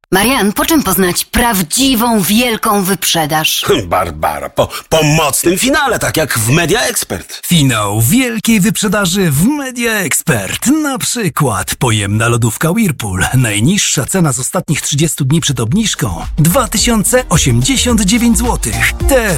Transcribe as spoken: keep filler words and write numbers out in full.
Marian, po czym poznać prawdziwą, wielką wyprzedaż? Barbara, po, po mocnym finale, tak jak w Media Expert. Finał wielkiej wyprzedaży w Media Expert. Na przykład pojemna lodówka Whirlpool. Najniższa cena z ostatnich trzydziestu dni przed obniżką dwa tysiące osiemdziesiąt dziewięć złotych. Teraz